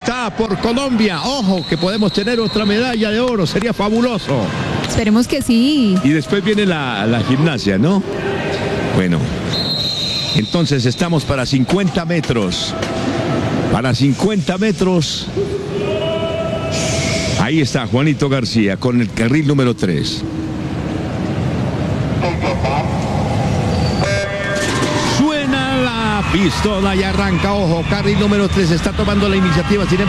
está por Colombia. Ojo, que podemos tener otra medalla de oro. Sería fabuloso. Esperemos que sí. Y después viene la gimnasia, ¿no? Bueno, entonces estamos para 50 metros. Para 50 metros. Ahí está Juanito García con el carril número 3. Suena la pistola y arranca. Ojo, carril número 3 está tomando la iniciativa. Sin embargo,